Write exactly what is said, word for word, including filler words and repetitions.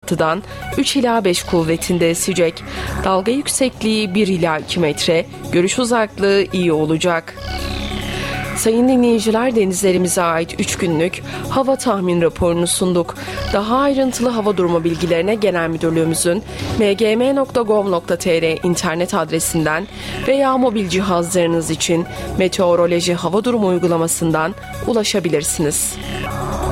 batıdan üç ila beş kuvvetinde esecek. Dalga yüksekliği bir ila iki metre, görüş uzaklığı iyi olacak. Sayın dinleyiciler, denizlerimize ait üç günlük hava tahmin raporunu sunduk. Daha ayrıntılı hava durumu bilgilerine Genel Müdürlüğümüzün m g m nokta gov nokta t r internet adresinden veya mobil cihazlarınız için meteoroloji hava durumu uygulamasından ulaşabilirsiniz.